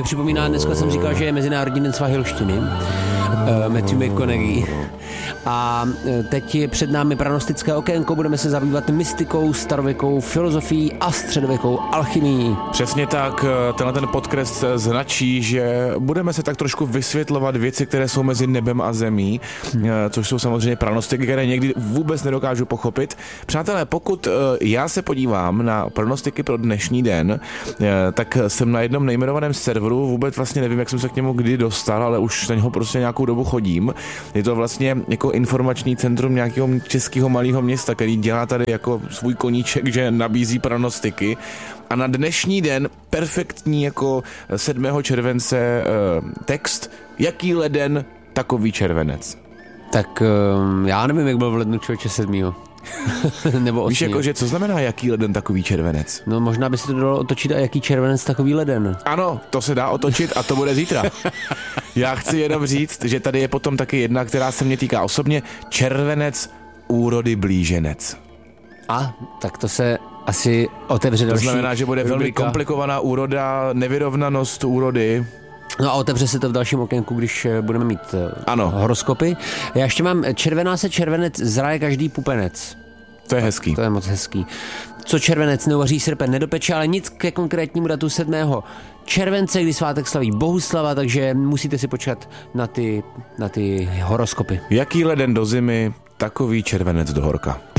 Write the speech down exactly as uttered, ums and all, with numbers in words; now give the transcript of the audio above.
mi připomíná, dneska jsem říkal, že je Mezinárodní den svahilštiny. Uh, Matthew McConaughey. A teď je před námi pranostické okénko, budeme se zabývat mystikou, starověkou filozofií a středověkou alchymií. Přesně tak, tenhle ten podcast značí, že budeme se tak trošku vysvětlovat věci, které jsou mezi nebem a zemí, hmm. což jsou samozřejmě pranostiky, které někdy vůbec nedokážu pochopit. Přátelé, pokud já se podívám na pranostiky pro dnešní den, tak jsem na jednom nejmenovaném serveru, vůbec vlastně nevím, jak jsem se k němu kdy dostal, ale už na něho prostě nějakou dobu chodím. Je to vlastně jako informační centrum nějakého českého malého města, který dělá tady jako svůj koníček, že nabízí pranostiky. A na dnešní den perfektní jako sedmého července eh, text, jaký leden, takový červenec. Tak um, já nevím, jak byl v lednu člověče sedmýho Nebo víš, jako, že co znamená jaký leden, takový červenec? No možná by se to dalo otočit a jaký červenec, takový leden. Ano, to se dá otočit a to bude zítra. Já chci jenom říct, že tady je potom taky jedna, která se mě týká osobně, červenec, úrody blíženec. A, tak to se asi otevře další. To znamená, že bude velmi rubrika. Komplikovaná úroda, nevyrovnanost úrody. No a otevře se to v dalším okénku, když budeme mít ano. horoskopy. Já ještě mám červená se červenec, zraje každý pupenec. To je hezký. To je moc hezký. Co červenec neuvaří, srpen nedopeče, ale nic ke konkrétnímu datu sedmého července, kdy svátek slaví Bohuslava, takže musíte si počkat na ty, na ty horoskopy. Jaký leden do zimy, takový červenec do horka.